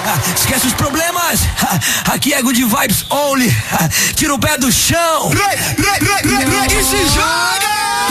Esquece os problemas. Aqui é Good Vibes Only. Tira o pé do chão. E se joga.